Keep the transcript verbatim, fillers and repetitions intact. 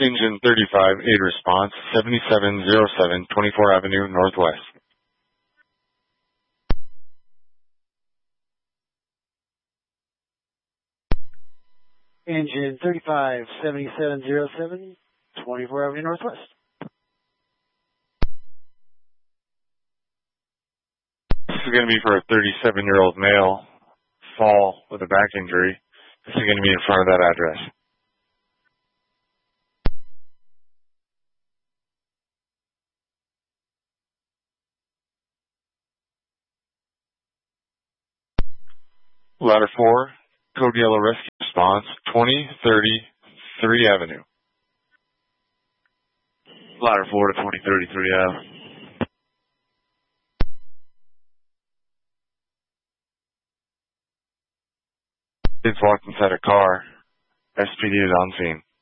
Engine thirty-five, aid response, seventy-seven oh seven, twenty-fourth Avenue Northwest. Engine thirty-five, seventy-seven oh seven, twenty-fourth Avenue Northwest. This is going to be for a thirty-seven-year-old male, fall with a back injury. This is going to be in front of that address. Ladder four, Code Yellow Rescue Response, twenty thirty, three Avenue. Ladder four to twenty thirty-three Avenue. Kids walked inside a car. S P D is on scene.